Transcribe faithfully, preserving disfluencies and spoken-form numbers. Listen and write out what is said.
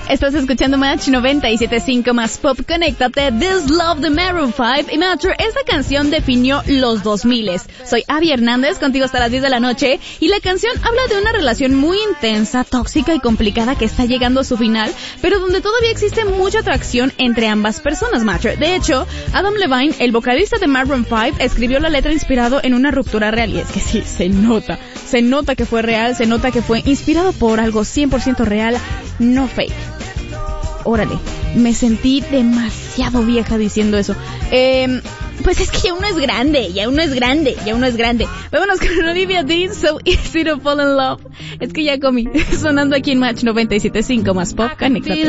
Estás escuchando Match noventa y siete punto cinco más Pop. Conéctate. This Love de Maroon cinco. Y Match, esta canción definió los dos miles. Soy Abby Hernández, contigo hasta las diez de la noche. Y la canción habla de una relación muy intensa, tóxica y complicada que está llegando a su final, pero donde todavía existe mucha atracción entre ambas personas, Match. De hecho, Adam Levine, el vocalista de Maroon cinco, escribió la letra inspirado en una ruptura real. Y es que sí, se nota. Se nota que fue real, se nota que fue inspirado por algo cien por ciento real, no fake. Órale, me sentí demasiado vieja diciendo eso. Eh, pues es que ya uno es grande, ya uno es grande, ya uno es grande. Vámonos con Olivia Dean, So Easy to Fall in Love. Es que ya comí, sonando aquí en Match noventa y siete punto cinco más Pop. Conéctate.